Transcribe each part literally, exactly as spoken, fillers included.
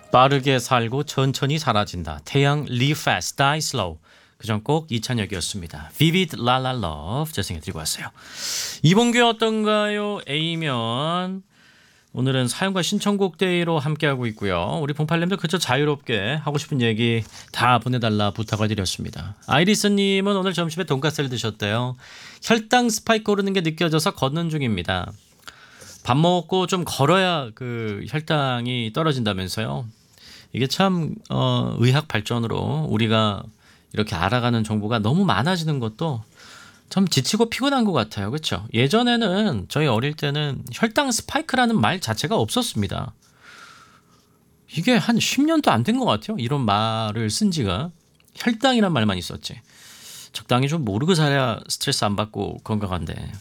빠르게 살고 천천히 사라진다. 태양 Live Fast, Die Slow. 그전 꼭 이찬혁이었습니다. Vivid La La Love 재생해드리고 왔어요. 이번 주 어떤가요? A면 오늘은 사연과 신청곡 데이로 함께하고 있고요. 우리 봉팔님들 그저 자유롭게 하고 싶은 얘기 다 보내달라 부탁을 드렸습니다. 아이리스님은 오늘 점심에 돈가스를 드셨대요. 혈당 스파이크 오르는 게 느껴져서 걷는 중입니다. 밥 먹고 좀 걸어야 그 혈당이 떨어진다면서요. 이게 참 어, 의학 발전으로 우리가 이렇게 알아가는 정보가 너무 많아지는 것도 참 지치고 피곤한 것 같아요. 그렇죠? 예전에는 저희 어릴 때는 혈당 스파이크라는 말 자체가 없었습니다. 이게 한 십 년도 안 된 것 같아요. 이런 말을 쓴 지가. 혈당이란 말만 있었지. 적당히 좀 모르고 살아야 스트레스 안 받고 건강한데.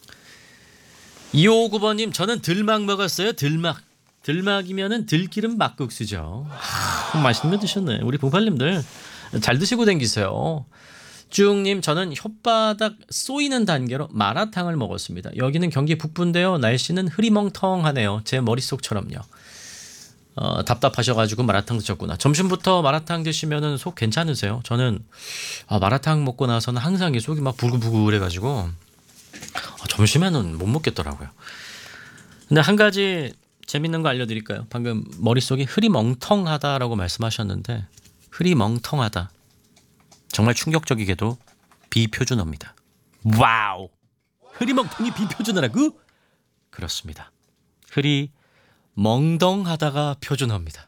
이오오구 번님 저는 들막 먹었어요. 들막. 들막이면은 들기름 막국수죠. 하, 맛있는 거 드셨네. 우리 봉팔님들 잘 드시고 댕기세요. 쭉님 저는 혓바닥 쏘이는 단계로 마라탕을 먹었습니다. 여기는 경기 북부인데요. 날씨는 흐리멍텅하네요. 제 머릿속처럼요. 어, 답답하셔가지고 마라탕 드셨구나. 점심부터 마라탕 드시면은 속 괜찮으세요? 저는 아, 마라탕 먹고 나서는 항상 이 속이 막 부글부글해가지고 어, 점심에는 못 먹겠더라고요. 근데 한 가지 재밌는 거 알려드릴까요? 방금 머릿속이 흐리멍텅하다라고 말씀하셨는데 흐리멍텅하다. 정말 충격적이게도 비표준어입니다. 와우! 흐리멍텅이 비표준어라고? 그렇습니다. 흐리멍덩하다가 표준어입니다.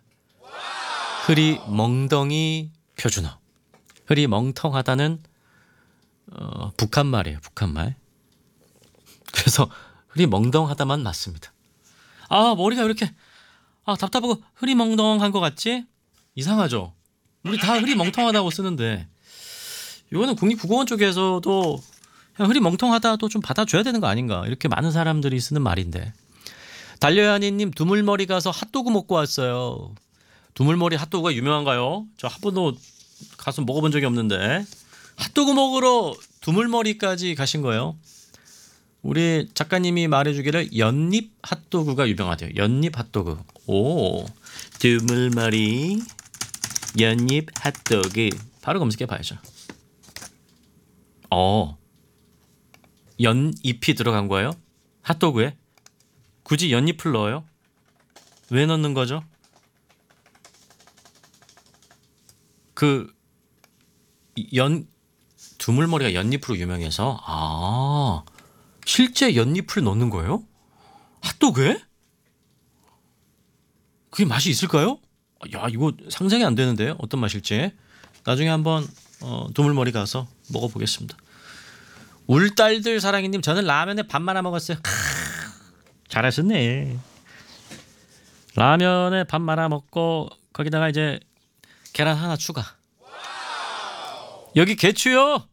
흐리멍덩이 표준어. 흐리멍텅하다는 어, 북한말이에요. 북한말. 그래서 흐리멍덩하다만 맞습니다. 아 머리가 왜 이렇게 아 답답하고 흐리멍덩한 것 같지? 이상하죠? 우리 다 흐리멍텅하다고 쓰는데 이거는 국립국어원 쪽에서도 그냥 흐리멍텅하다도 좀 받아줘야 되는 거 아닌가 이렇게 많은 사람들이 쓰는 말인데. 달려야니님 두물머리 가서 핫도그 먹고 왔어요. 두물머리 핫도그가 유명한가요? 저 한 번도 가서 먹어본 적이 없는데 핫도그 먹으러 두물머리까지 가신 거예요? 우리 작가님이 말해주기를 연잎 핫도그가 유명하대요. 연잎 핫도그. 오, 두물머리 연잎 핫도그 바로 검색해 봐야죠. 어, 연잎이 들어간 거예요? 핫도그에? 굳이 연잎을 넣어요? 왜 넣는 거죠? 그 연 두물머리가 연잎으로 유명해서 아 실제 연잎을 넣는 거예요? 핫도그에? 그게 맛이 있을까요? 야 이거 상상이 안 되는데요. 어떤 맛일지 나중에 한번 어, 두물머리 가서 먹어보겠습니다. 울딸들 사랑이님 저는 라면에 밥 말아 먹었어요. 크, 잘하셨네. 라면에 밥 말아 먹고 거기다가 이제 계란 하나 추가. 여기 개추요.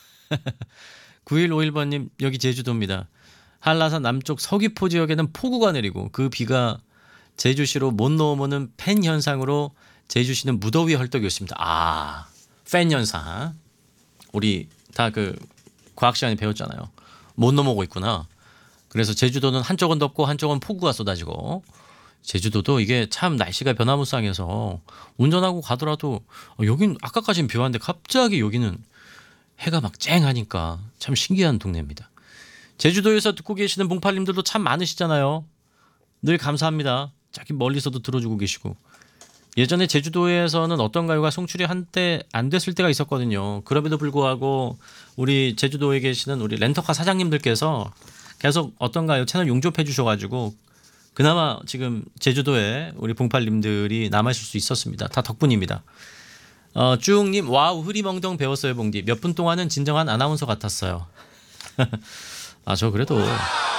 구일오일 번님 여기 제주도입니다. 한라산 남쪽 서귀포 지역에는 폭우가 내리고 그 비가 제주시로 못 넘어오는 팬 현상으로 제주시는 무더위 헐떡이었습니다. 아, 팬 현상. 우리 다 그 과학 시간에 배웠잖아요. 못 넘어오고 있구나. 그래서 제주도는 한쪽은 덥고 한쪽은 폭우가 쏟아지고 제주도도 이게 참 날씨가 변화무쌍해서 운전하고 가더라도 여긴 아까까지는 비 왔는데 갑자기 여기는 해가 막 쨍하니까 참 신기한 동네입니다. 제주도에서 듣고 계시는 봉팔님들도 참 많으시잖아요. 늘 감사합니다. 자기 멀리서도 들어주고 계시고. 예전에 제주도에서는 어떤 가요가 송출이 한때 안 됐을 때가 있었거든요. 그럼에도 불구하고 우리 제주도에 계시는 우리 렌터카 사장님들께서 계속 어떤 가요 채널 용접해 주셔가지고 그나마 지금 제주도에 우리 봉팔님들이 남아있을 수 있었습니다. 다 덕분입니다. 어, 쭉님 와우 흐리멍덩 배웠어요 봉디. 몇 분 동안은 진정한 아나운서 같았어요. 아 저 그래도